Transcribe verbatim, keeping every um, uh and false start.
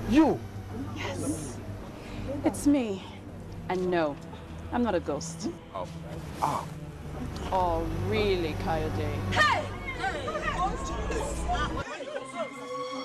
You? Yes. It's me. And no, I'm not a ghost. Oh. Ah. Oh, really, Kayode? Hey! Hey!